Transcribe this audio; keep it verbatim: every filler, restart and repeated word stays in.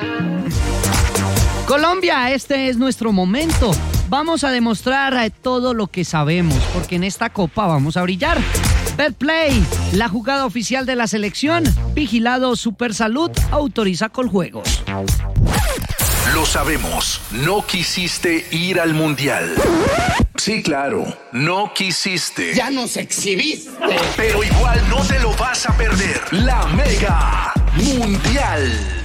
Colombia, este es nuestro momento. Vamos a demostrar eh, todo lo que sabemos, porque en esta copa vamos a brillar. Betplay, la jugada oficial de la selección. Vigilado Supersalud, autoriza Coljuegos. Lo sabemos, no quisiste ir al Mundial. Sí, claro, no quisiste. Ya nos exhibiste. Pero igual no te lo vas a perder. La Mega Mundial.